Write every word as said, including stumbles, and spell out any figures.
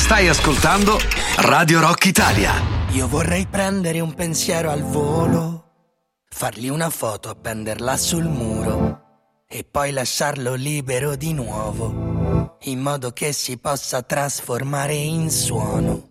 Stai ascoltando Radio Rock Italia. Io vorrei prendere un pensiero al volo, fargli una foto, appenderla sul muro e poi lasciarlo libero di nuovo, in modo che si possa trasformare in suono.